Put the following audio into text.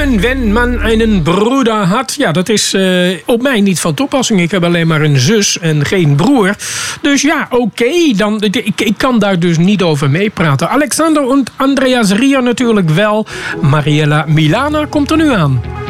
Schön, wenn man einen Bruder hat. Ja, dat is op mij niet van toepassing. Ik heb alleen maar een zus en geen broer. Dus ja, oké, dan ik kan daar dus niet over meepraten. Alexander en Andreas Rier natuurlijk wel. Mariella Milana komt er nu aan.